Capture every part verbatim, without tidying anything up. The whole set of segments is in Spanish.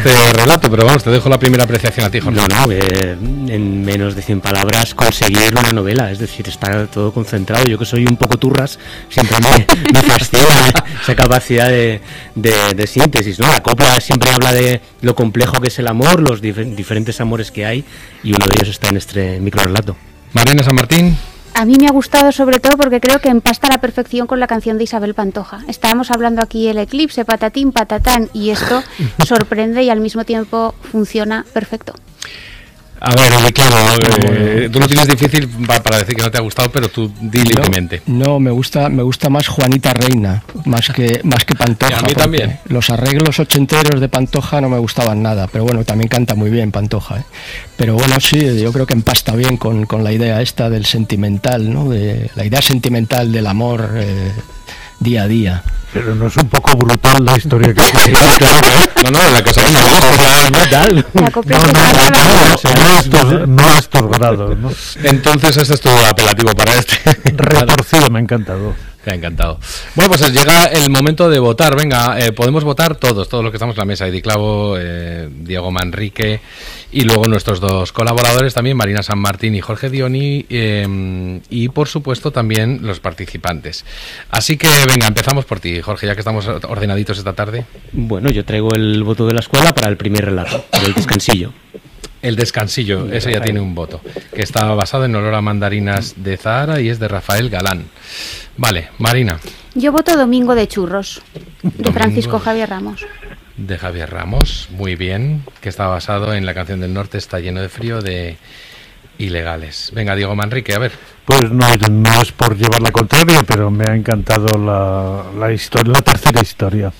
este relato, pero vamos, te dejo la primera apreciación a ti, Jorge. No, no, eh, en menos de cien palabras conseguir una novela, es decir, está todo concentrado. Yo que soy un poco turras, siempre me, me fascina esa capacidad de, de, de síntesis, ¿no? La copla siempre habla de lo complejo que es el amor, los dif- diferentes amores que hay, y uno de ellos está en este microrelato. Marina San Martín. A mí me ha gustado sobre todo porque creo que empasta a la perfección con la canción de Isabel Pantoja. Estábamos hablando aquí el eclipse, patatín, patatán, y esto sorprende y al mismo tiempo funciona perfecto. A ver, claro, eh, tú lo tienes difícil para, para decir que no te ha gustado, pero tú di libremente. No, no, me gusta, me gusta más Juanita Reina, más que más que Pantoja. Y a mí también. Los arreglos ochenteros de Pantoja no me gustaban nada, pero bueno, también canta muy bien Pantoja, ¿eh? Pero bueno, sí, yo creo que empasta bien con, con la idea esta del sentimental, ¿no? De la idea sentimental del amor eh, día a día. Pero no es un poco brutal la historia que tiene. No, no, la cosa es brutal. La copla No, se no, no, trata- no, no a estos, no a estos grados, ¿no? Entonces ese es tu apelativo para este. Retorcido, me ha encantado. Te ha encantado. Bueno, pues llega el momento de votar. Venga, eh, podemos votar todos, todos los que estamos en la mesa. Edi Clavo, eh, Diego Manrique y luego nuestros dos colaboradores también, Marina San Martín y Jorge Dioni, eh, y por supuesto también los participantes. Así que venga, empezamos por ti, Jorge, ya que estamos ordenaditos esta tarde. Bueno, yo traigo el voto de la escuela para el primer relato, el descansillo. El descansillo, ese ya tiene un voto, que está basado en Olor a mandarinas de Zahara y es de Rafael Galán. Vale, Marina. Yo voto Domingo de Churros, de Domingo Francisco Javier Ramos. De Javier Ramos, muy bien, que está basado en la canción del norte Está lleno de frío de Ilegales. Venga, Diego Manrique, a ver. Pues no, no es por llevar la contraria, pero me ha encantado la, la historia, la tercera historia.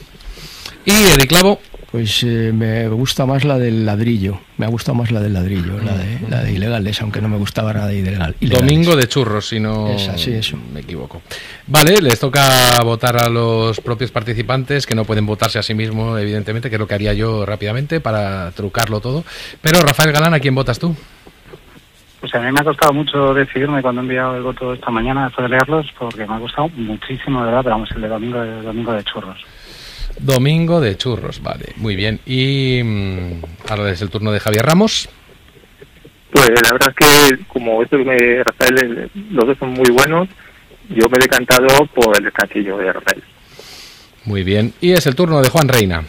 Y Edi Clavo. Pues eh, me gusta más la del ladrillo, me ha gustado más la del ladrillo, la de, la de Ilegales, aunque no me gustaba nada de ilegal. Ilegales. Domingo de Churros, si no Esa, sí, eso. me equivoco. Vale, les toca votar a los propios participantes, que no pueden votarse a sí mismos, evidentemente, que es lo que haría yo rápidamente para trucarlo todo. Pero Rafael Galán, ¿a quién votas tú? Pues a mí me ha costado mucho decidirme cuando he enviado el voto esta mañana después de leerlos, porque me ha costado muchísimo, de verdad, pero vamos, el de Domingo de, Domingo de Churros. Domingo de Churros, vale, muy bien. Y mmm, ahora es el turno de Javier Ramos. Pues la verdad es que, como esto que me Rafael, los dos son muy buenos, yo me he decantado por el descansillo de Rafael. Muy bien. Y es el turno de Juan Reina.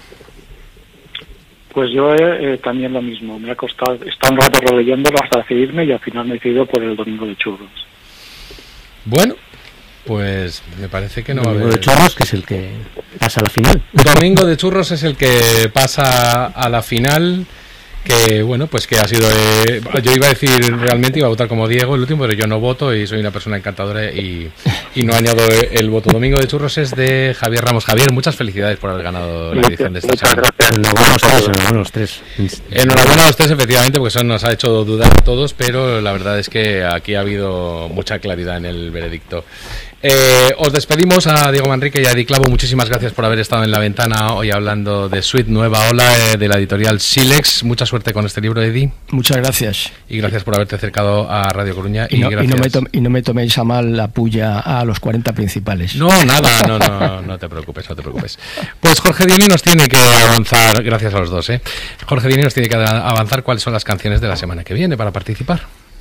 Pues yo eh, también lo mismo. Me ha costado, está un rato releyéndolo hasta decidirme y al final me he decidido por el Domingo de Churros. Bueno, pues me parece que no va a haber... Domingo de Churros, que es el que pasa a la final. Domingo de Churros es el que pasa a la final, que bueno, pues que ha sido... Eh, yo iba a decir, realmente iba a votar como Diego el último, pero yo no voto y soy una persona encantadora y, y no añado el voto. Domingo de Churros es de Javier Ramos. Javier, muchas felicidades por haber ganado la edición de esta Muchas semana. gracias. Enhorabuena a los tres, enhorabuena a los tres. Enhorabuena a los tres, efectivamente, porque eso nos ha hecho dudar a todos, pero la verdad es que aquí ha habido mucha claridad en el veredicto. Eh, os despedimos a Diego Manrique y a Edi Clavo. Muchísimas gracias por haber estado en la ventana hoy hablando de Suite Nueva Ola, eh, de la editorial Silex. Mucha suerte con este libro, Edi. Muchas gracias. Y gracias por haberte acercado a Radio Coruña. Y no, y, y, no me gracias... to- y no me toméis a mal la puya a los cuarenta principales. No, nada, no, no, no te preocupes, no te preocupes. Pues Jorge Dioni nos tiene que avanzar, gracias a los dos, ¿eh? Jorge Dioni nos tiene que avanzar cuáles son las canciones de la semana que viene para participar.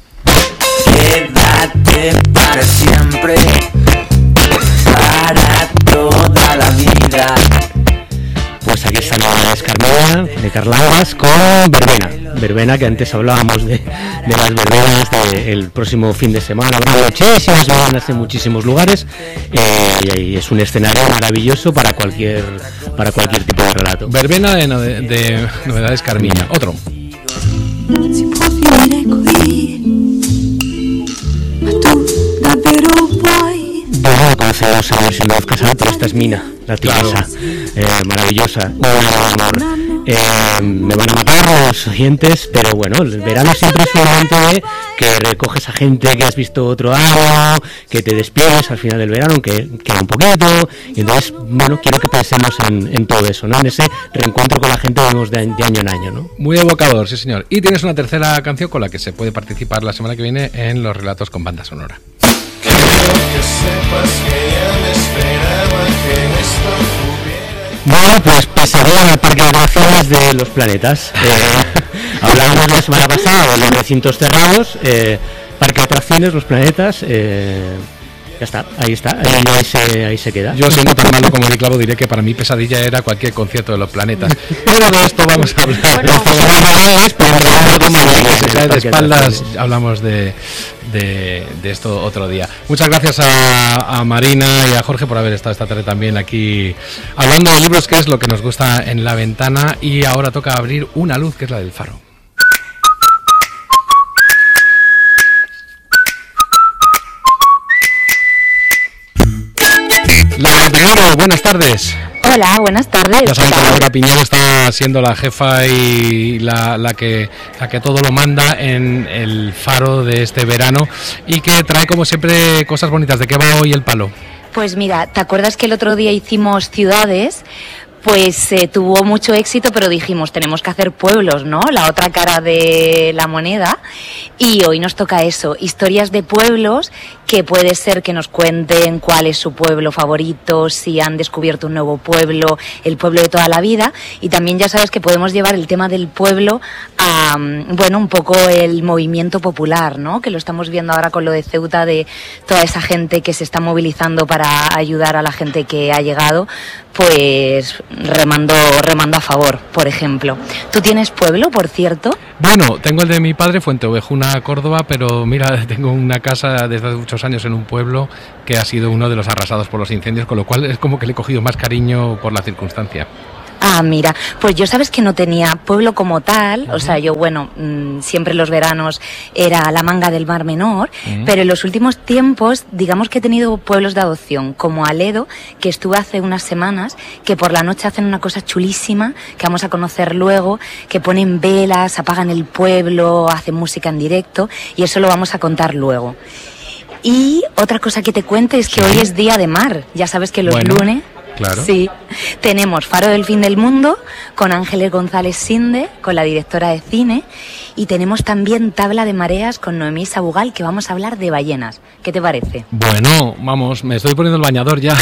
Quédate para siempre, para toda la vida. Pues aquí está la Escarmina de Carlangas con Verbena. Verbena, que antes hablábamos de, de las verbenas del próximo fin de semana. Habrá muchísimas verbenas en muchísimos lugares eh, y es un escenario maravilloso para cualquier para cualquier tipo de relato. Verbena de, de, de Novedades Carmina. Otro. Si può finire qui, ma tu davvero vuoi? Bueno, no conocemos la versión de Voz Casal, pero esta es Mina, la tigresa, claro. eh, maravillosa, un amor. Eh, me van a matar los oyentes, pero bueno, el verano siempre es un momento de que recoges a gente que has visto otro año, que te despides al final del verano, que queda un poquito, y entonces, bueno, quiero que pensemos en, en todo eso, ¿no? En ese reencuentro con la gente que vemos de, de año en año, ¿no? Muy evocador, sí señor. Y tienes una tercera canción con la que se puede participar la semana que viene en los relatos con banda sonora. Quiero que sepas que ya me esperaba que esto hubiera Bueno, pues pasaría al parque de atracciones de los planetas. Eh, hablábamos la semana pasada de los recintos cerrados, eh, parque de atracciones, los planetas. Eh, Ya está, ahí está, ahí, ahí, se, ahí se queda. Yo, siendo tan malo como Eddie Clavo, diré que para mí pesadilla era cualquier concierto de los planetas. Pero de esto vamos a hablar. Bueno, de espaldas hablamos de, de, de esto otro día. Muchas gracias a, a Marina y a Jorge por haber estado esta tarde también aquí hablando de libros, que es lo que nos gusta en La Ventana. Y ahora toca abrir una luz, que es la del faro. Laura Piñero, buenas tardes. Hola, buenas tardes. Ya saben que Laura Piñero está siendo la jefa y la, la, que, la que todo lo manda en el faro de este verano y que trae como siempre cosas bonitas. ¿De qué va hoy el palo? Pues mira, ¿te acuerdas que el otro día hicimos ciudades? Pues eh, tuvo mucho éxito, pero dijimos, tenemos que hacer pueblos, ¿no? La otra cara de la moneda. Y hoy nos toca eso, historias de pueblos, que puede ser que nos cuenten cuál es su pueblo favorito, si han descubierto un nuevo pueblo, el pueblo de toda la vida. Y también ya sabes que podemos llevar el tema del pueblo a, bueno, un poco el movimiento popular, ¿no? Que lo estamos viendo ahora con lo de Ceuta, de toda esa gente que se está movilizando para ayudar a la gente que ha llegado, pues remando, remando a favor, por ejemplo. ¿Tú tienes pueblo, por cierto? Bueno, tengo el de mi padre, Fuenteovejuna, Córdoba, pero mira, tengo una casa desde hace muchos años en un pueblo que ha sido uno de los arrasados por los incendios, con lo cual es como que le he cogido más cariño por la circunstancia. Ah, mira, pues yo sabes que no tenía pueblo como tal, uh-huh. O sea, yo, bueno, mmm, siempre los veranos era la Manga del Mar Menor, uh-huh. Pero en los últimos tiempos, digamos que he tenido pueblos de adopción, como Aledo, que estuve hace unas semanas, que por la noche hacen una cosa chulísima, que vamos a conocer luego, que ponen velas, apagan el pueblo, hacen música en directo, y eso lo vamos a contar luego. Y otra cosa que te cuente es que sí. Hoy es día de mar, ya sabes que los bueno. lunes... Claro. Sí, tenemos Faro del Fin del Mundo con Ángeles González Sinde, con la directora de cine, y tenemos también Tabla de Mareas con Noemí Sabugal, que vamos a hablar de ballenas. ¿Qué te parece? Bueno, vamos, me estoy poniendo el bañador ya.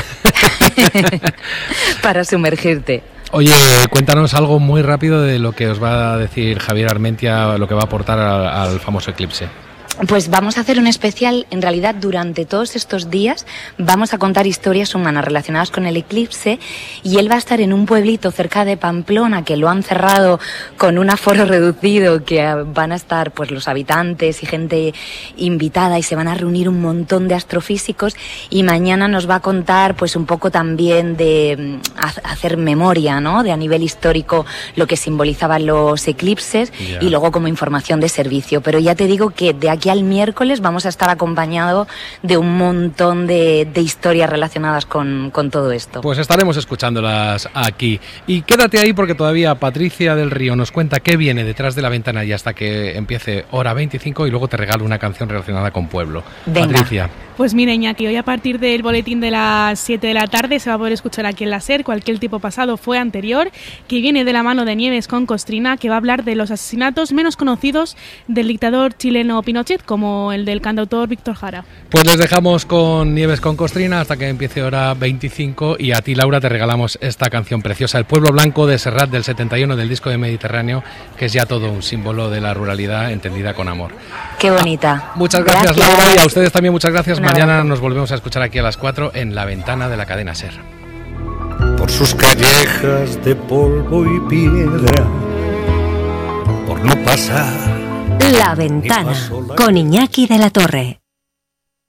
Para sumergirte. Oye, cuéntanos algo muy rápido de lo que os va a decir Javier Armentia, lo que va a aportar al, al famoso eclipse. Pues vamos a hacer un especial, en realidad durante todos estos días vamos a contar historias humanas relacionadas con el eclipse, y él va a estar en un pueblito cerca de Pamplona que lo han cerrado con un aforo reducido, que van a estar pues los habitantes y gente invitada, y se van a reunir un montón de astrofísicos, y mañana nos va a contar pues un poco también de hacer memoria, ¿no? De a nivel histórico lo que simbolizaban los eclipses, yeah. Y luego como información de servicio. Pero ya te digo que de aquí al miércoles vamos a estar acompañado de un montón de, de historias relacionadas con, con todo esto. Pues estaremos escuchándolas aquí. Y quédate ahí porque todavía Patricia del Río nos cuenta qué viene detrás de la ventana y hasta que empiece hora veinticinco, y luego te regalo una canción relacionada con pueblo. Venga. Patricia. Pues mira, Iñaki, hoy a partir del boletín de las siete de la tarde se va a poder escuchar aquí en la SER Cualquier Tipo Pasado Fue Anterior, que viene de la mano de Nieves con Costrina, que va a hablar de los asesinatos menos conocidos del dictador chileno Pinochet, como el del cantautor Víctor Jara. Pues les dejamos con Nieves con Costrina hasta que empiece hora veinticinco, y a ti, Laura, te regalamos esta canción preciosa, El Pueblo Blanco, de Serrat, del setenta y uno, del disco de Mediterráneo, que es ya todo un símbolo de la ruralidad entendida con amor. Qué bonita. Muchas gracias, gracias. Laura, y a ustedes también muchas gracias. Una Mañana vez. Nos volvemos a escuchar aquí a las cuatro en La Ventana de la cadena SER. Por sus callejas de polvo y piedra, por no pasar. La Ventana, con Iñaki de la Torre.